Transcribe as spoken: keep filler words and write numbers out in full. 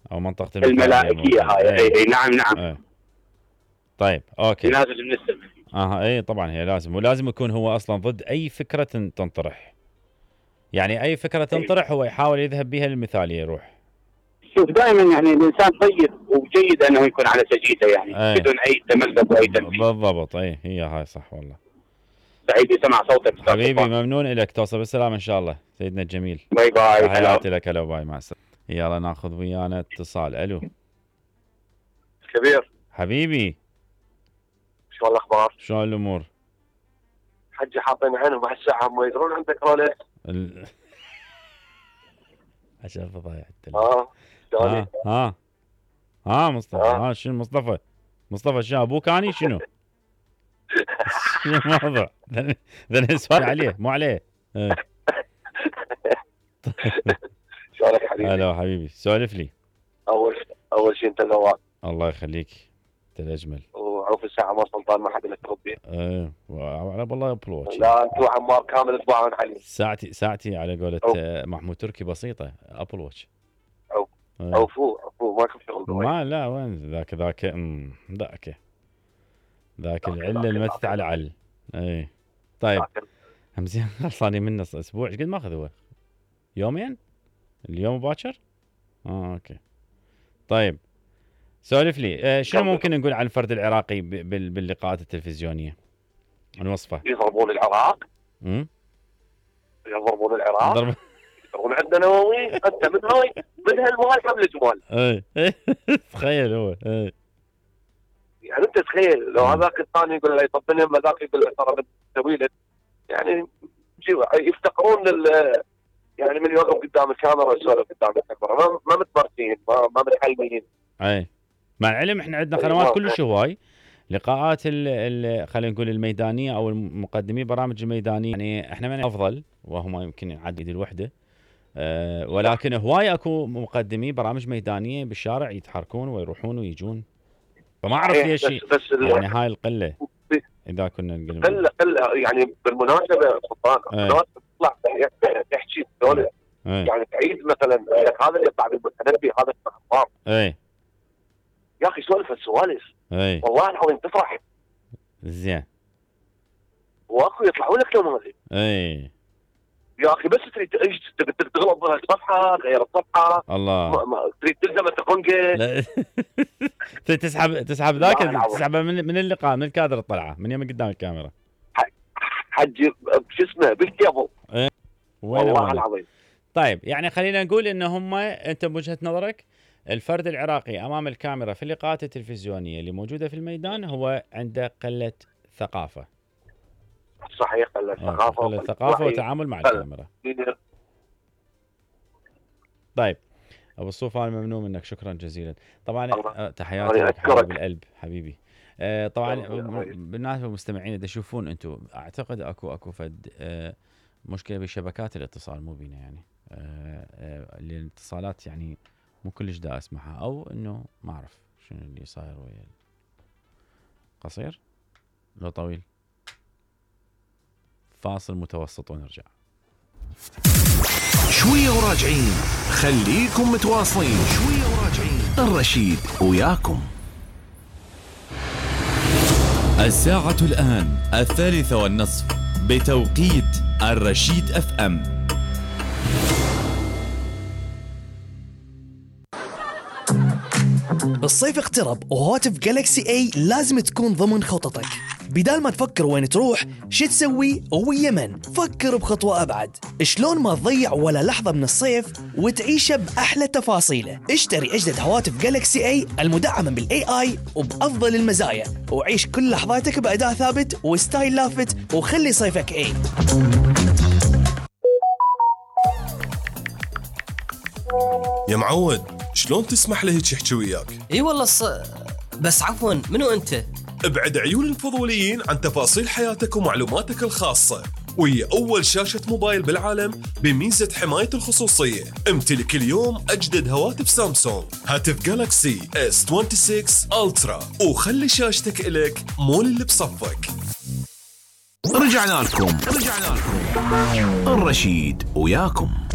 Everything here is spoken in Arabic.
او منطقه الملائكيه هاي. اي اي نعم نعم. ايه. طيب اوكي. نازل من السماء. اها اي طبعا هي لازم، ولازم يكون هو اصلا ضد اي فكره تنطرح. يعني اي فكره تنطرح هو يحاول يذهب بها للمثاليه يروح. شوف دائما يعني الانسان طيب وجيد انه يكون على سجيته يعني أي. بدون اي تملق واي تنفيذ. بالضبط. اي هي هاي صح والله. سعيد يسمع صوتك حبيبي، ممنون لك، توصل بالسلامه ان شاء الله سيدنا الجميل. باي باي. تحياتي لك. هلا باي، مع السلامه. يلا ناخذ ويانا اتصال. الو كبير حبيبي، شو الاخبار؟ شلون الامور؟ حجي حاطين عينهم على الساعه ما يدرون عندك رولكس. ال... عشان فضايح اه ها ها ها مصطفى. ها شنو مصطفى؟ مصطفى شنو ابوك اني شنو؟ شنو الموضوع؟ ذا سؤال عليه مو عليه. ايه. شلونك حبيبي؟ هلا حبيبي، سولف لي. اول اول شيء انت النواب. الله يخليك، انت الاجمل. وعوف الساعه ما سلطان ما حد لك ربي. ايه على بالله بلوتش. لا انت وعمار كامل اصبعهم علي. ساعتي ساعتي على قولة محمود تركي بسيطه ابل واتش. او عفو عفو ما كنت شغل ما لا وين ذاك ذاك ذاك ذاك العله اللي متت على عل. اي طيب همزين خلصاني منه اسبوع. ايش قد ماخذ هو؟ يومين؟ اليوم باكر؟ اه اوكي. طيب سولف لي. آه شنو ممكن نقول عن الفرد العراقي باللقاءات التلفزيونيه؟ نوصفه. يضربون العراق. امم يضربون العراق. ضرب... يضربون عندنا نواوي. انت من هاي من هالمال حمل جمال. اي تخيل هو. اي يعني انت تخيل لو هذاك الثاني يقول له يطبني، اما ذاك يقول له ترى بتسوي لك. يعني يفتقرون لل يعني من يوقف قدام الكاميرا يسولف قدام الكاميرا. ما ما متمرسين، ما ما متحلمين. اي مع العلم احنا عندنا قنوات كلش هواي لقاءات ال خلينا نقول الميدانيه او المقدمين برامج الميدانيه. يعني احنا من افضل وهم يمكن يعدي الوحده. أه ولكن هواي اكو مقدمين برامج ميدانيه بالشارع يتحركون ويروحون ويجون. فما اعرف ليش يعني هاي القله. اذا كنا نقول قله قله يعني بالمناسبه سلطان الناس تطلع تحكي دول يعني تعيد مثلا هذا اللي يطلع بالمتنبي هذا الصحفان. اي يا اخي سولف السوالف. اي والله العظيم تفرح. زين. واكو يطلعوا لك نماذج. اي يا اخي بس تريد ايش تغلط الصفحه غير الصفحه. الله ما ما تريد تلزم التقنقه. لا تسحب تسحب ذاك تسحبه من من اللقاء من الكادر الطلعه من يم قدام الكاميرا. حج شو اسمه بالكيبل. ايه والله العظيم. طيب يعني خلينا نقول ان هم انت بوجهه نظرك الفرد العراقي امام الكاميرا في اللقاءات التلفزيونيه اللي موجوده في الميدان هو عنده قله ثقافه. صحيح قله ثقافه. قله ثقافه وتعامل مع الكاميرا. طيب ابو الصوف انا ممنون منك، شكرا جزيلا. طبعا تحياتي لك حبيب القلب حبيبي. آه طبعا بالنسبه للمستمعين اذا تشوفون انتم اعتقد اكو اكو فد آه مشكله بشبكات الاتصال مو بينا يعني. آه آه الاتصالات يعني مو كلش دا اسمعها او انه ما اعرف شنو اللي صاير ويا قصير لو طويل. فاصل متوسط ونرجع. شويه وراجعين، خليكم متواصلين. شويه وراجعين، الرشيد وياكم. الساعة الآن الثالثة والنصف بتوقيت الرشيد اف ام. الصيف اقترب وهواتف جالكسي اي لازم تكون ضمن خططك. بدال ما تفكر وين تروح شو تسوي ويا من، فكر بخطوة أبعد. شلون ما تضيع ولا لحظة من الصيف وتعيشه بأحلى تفاصيله. اشتري أجدد هواتف جالكسي اي المدعمة بالاي اي وبأفضل المزايا، وعيش كل لحظاتك بأداء ثابت وستايل لافت، وخلي صيفك اي. يا معود شلون تسمح له هيك يحكي وياك؟ اي والله الص... بس عفوا منو انت؟ ابعد عيون الفضوليين عن تفاصيل حياتك ومعلوماتك الخاصة، وهي أول شاشة موبايل بالعالم بميزة حماية الخصوصية. امتلك اليوم أجدد هواتف سامسونج، هاتف جالكسي اس ستة وعشرين ألترا، وخلي شاشتك إلك مو اللي بصفك. رجعنا لكم رجعنا لكم الرشيد وياكم.